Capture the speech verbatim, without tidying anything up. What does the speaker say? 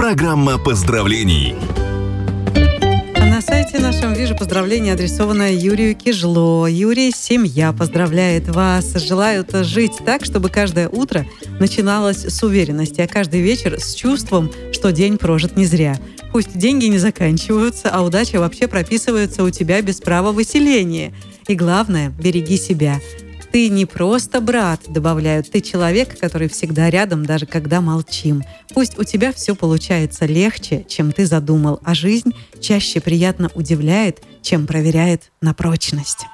Программа поздравлений. На сайте нашем вижу поздравление, адресованное Юрию Кижло. Юрий, семья поздравляет вас. Желают жить так, чтобы каждое утро начиналось с уверенности, а каждый вечер с чувством, что день прожит не зря. Пусть деньги не заканчиваются, а удача вообще прописывается у тебя без права выселения. И главное, береги себя. Ты не просто брат, добавляют, ты человек, который всегда рядом, даже когда молчим. Пусть у тебя все получается легче, чем ты задумал, а жизнь чаще приятно удивляет, чем проверяет на прочность.